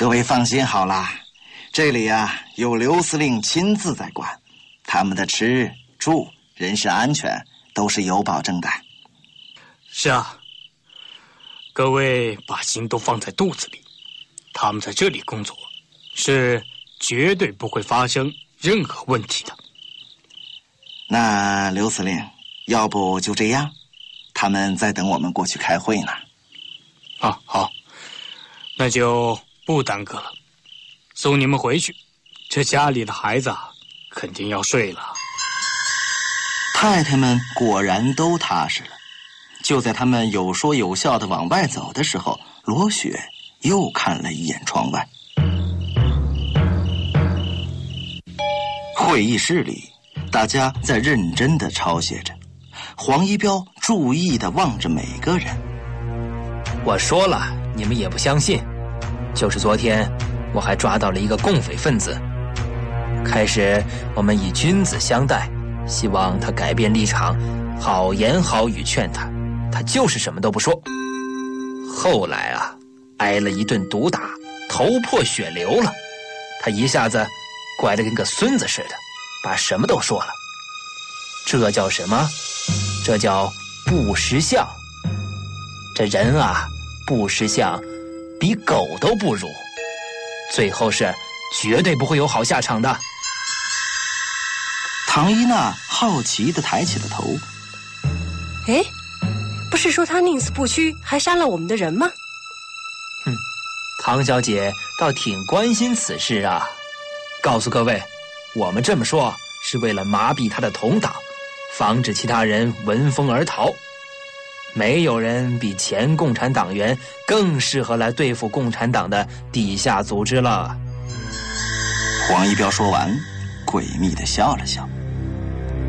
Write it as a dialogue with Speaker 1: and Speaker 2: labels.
Speaker 1: 各位放心好啦，这里呀有刘司令亲自在管，他们的吃住、人身安全都是有保证的。
Speaker 2: 是啊，各位把心都放在肚子里，他们在这里工作，是绝对不会发生任何问题的。
Speaker 1: 那刘司令，要不就这样？他们在等我们过去开会呢。
Speaker 2: 啊，好，那就不耽搁了，送你们回去。这家里的孩子肯定要睡了。
Speaker 1: 太太们果然都踏实了。就在他们有说有笑的往外走的时候，罗雪又看了一眼窗外。会议室里，大家在认真地抄写着。黄一彪注意地望着每个人。
Speaker 3: 我说了，你们也不相信。就是昨天，我还抓到了一个共匪分子。开始我们以君子相待，希望他改变立场，好言好语劝他，他就是什么都不说。后来啊，挨了一顿毒打，头破血流了，他一下子乖得跟个孙子似的，把什么都说了。这叫什么？这叫不识相。这人啊，不识相，比狗都不如，最后是绝对不会有好下场的。
Speaker 1: 唐一娜好奇地抬起了头。
Speaker 4: 哎，不是说他宁死不屈，还杀了我们的人吗？
Speaker 3: 唐小姐倒挺关心此事啊。告诉各位，我们这么说是为了麻痹他的同党，防止其他人闻风而逃。没有人比前共产党员更适合来对付共产党的地下组织了。
Speaker 1: 黄一彪说完，诡秘地笑了笑。